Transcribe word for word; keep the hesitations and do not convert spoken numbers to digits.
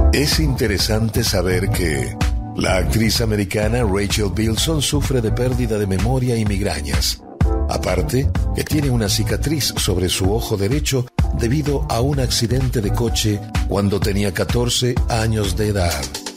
Es interesante saber que la actriz americana Rachel Bilson sufre de pérdida de memoria y migrañas. Aparte, que tiene una cicatriz sobre su ojo derecho debido a un accidente de coche cuando tenía catorce años de edad.